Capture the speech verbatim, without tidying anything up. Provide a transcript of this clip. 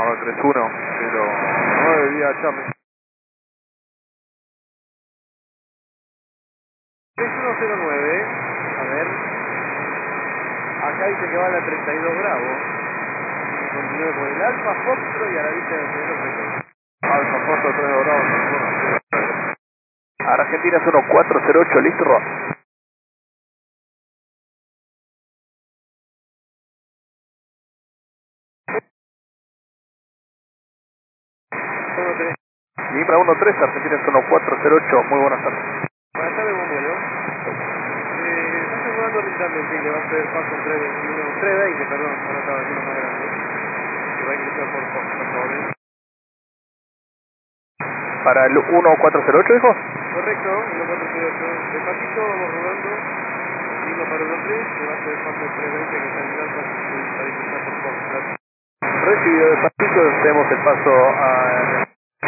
uno tres uno, cero nueve, vía Charlie. tres uno cero nueve, a ver. Acá dice que va a la treinta y dos Bravo. Continúe por el Alfa, Foxtrot y a la vista del señor Frecuencia. Alfa Foxtrot tres Bravo, uno. Argentina es uno cuatro cero ocho, listo, Roa. uno tres. Lima uno tres, Argentina es uno cuatro cero ocho, muy buenas tardes. Buenas tardes, buen vuelo. Eh, está asegurando lentamente que va a hacer paso tres veintiuno, tres veinte, perdón, ahora estaba haciendo más grande. Que va a ingresar por Fox, por favor. Para el uno cuatro cero ocho, dijo. Correcto, uno cuatro cero ocho. Despacito, vamos rodando. Lima para uno tres, que va a hacer paso tres veinte, que está en el alfa, para ingresar por Fox. Recibido despacito, hacemos el paso a...